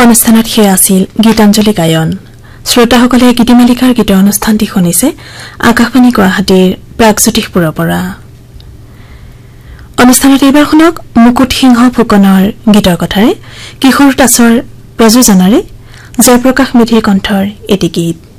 অনুষ্ঠানত সেয়া আছিল গীতাঞ্জলি গায়ন। শ্ৰোতাসকলে গীতিমালিকাৰ গীতৰ অনুষ্ঠানটি শুনিছে আকাশবাণী গুৱাহাটীৰ প্ৰাগজ্যোতিষপুৰৰ পৰা। অনুষ্ঠানত এইবাৰ শুনক মুকুট সিংহ ফুকনৰ গীতৰ কথাৰে কিশোৰ দাসৰ প্ৰযোজনাৰে জয়প্ৰকাশ মেধিৰ কণ্ঠৰ এটি গীত।